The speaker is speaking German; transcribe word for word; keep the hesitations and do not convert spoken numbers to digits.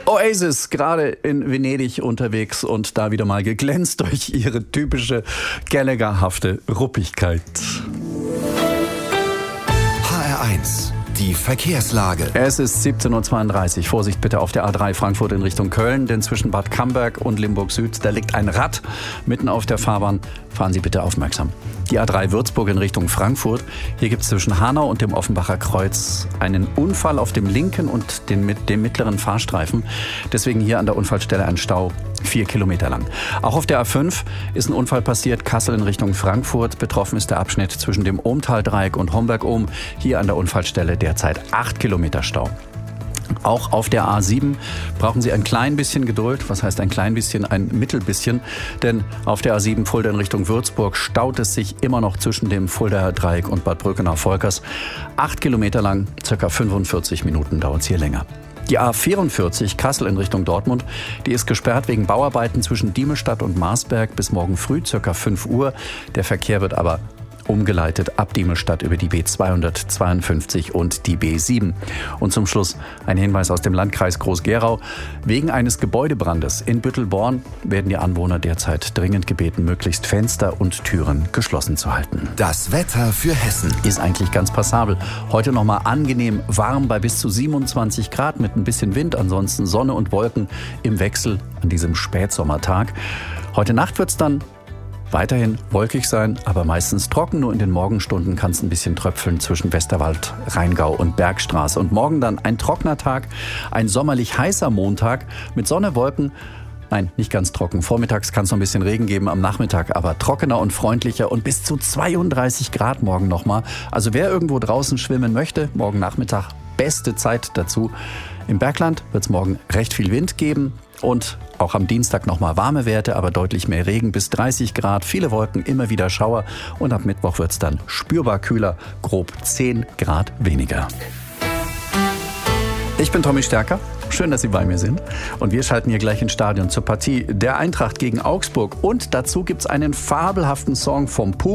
Oasis, gerade in Venedig unterwegs und da wieder mal geglänzt durch ihre typische Gallagher-hafte Ruppigkeit. H R eins, die Verkehrslage. Es ist siebzehn Uhr zweiunddreißig. Vorsicht bitte auf der A drei Frankfurt in Richtung Köln, denn zwischen Bad Camberg und Limburg Süd, da liegt ein Rad mitten auf der Fahrbahn. Fahren Sie bitte aufmerksam. Die A drei Würzburg in Richtung Frankfurt. Hier gibt es zwischen Hanau und dem Offenbacher Kreuz einen Unfall auf dem linken und den, mit dem mittleren Fahrstreifen. Deswegen hier an der Unfallstelle ein Stau, vier Kilometer lang. Auch auf der A fünf ist ein Unfall passiert, Kassel in Richtung Frankfurt. Betroffen ist der Abschnitt zwischen dem Ohmtal-Dreieck und Homberg-Ohm. Hier an der Unfallstelle derzeit acht Kilometer Stau. Auch auf der A sieben brauchen Sie ein klein bisschen Geduld. Was heißt ein klein bisschen? Ein Mittelbisschen. Denn auf der A sieben Fulda in Richtung Würzburg staut es sich immer noch zwischen dem Fuldaer Dreieck und Bad Brückenau-Volkers. Acht Kilometer lang, circa fünfundvierzig Minuten dauert es hier länger. Die A vierundvierzig Kassel in Richtung Dortmund, die ist gesperrt wegen Bauarbeiten zwischen Diemelstadt und Marsberg bis morgen früh, circa fünf Uhr. Der Verkehr wird aber umgeleitet ab Diemelstadt über die B zweihundertzweiundfünfzig und die B sieben. Und zum Schluss ein Hinweis aus dem Landkreis Groß-Gerau. Wegen eines Gebäudebrandes in Büttelborn werden die Anwohner derzeit dringend gebeten, möglichst Fenster und Türen geschlossen zu halten. Das Wetter für Hessen ist eigentlich ganz passabel. Heute nochmal angenehm warm bei bis zu siebenundzwanzig Grad mit ein bisschen Wind. Ansonsten Sonne und Wolken im Wechsel an diesem Spätsommertag. Heute Nacht wird's dann weiterhin wolkig sein, aber meistens trocken. Nur in den Morgenstunden kann es ein bisschen tröpfeln zwischen Westerwald, Rheingau und Bergstraße. Und morgen dann ein trockener Tag, ein sommerlich heißer Montag mit Sonne, Wolken. Nein, nicht ganz trocken. Vormittags kann es noch ein bisschen Regen geben, am Nachmittag aber trockener und freundlicher und bis zu zweiunddreißig Grad morgen nochmal. Also wer irgendwo draußen schwimmen möchte, morgen Nachmittag beste Zeit dazu. Im Bergland wird es morgen recht viel Wind geben. Und auch am Dienstag nochmal warme Werte, aber deutlich mehr Regen, bis dreißig Grad, viele Wolken, immer wieder Schauer. Und ab Mittwoch wird es dann spürbar kühler, grob zehn Grad weniger. Ich bin Tommy Stärker, schön, dass Sie bei mir sind. Und wir schalten hier gleich ins Stadion zur Partie der Eintracht gegen Augsburg. Und dazu gibt es einen fabelhaften Song vom Puma.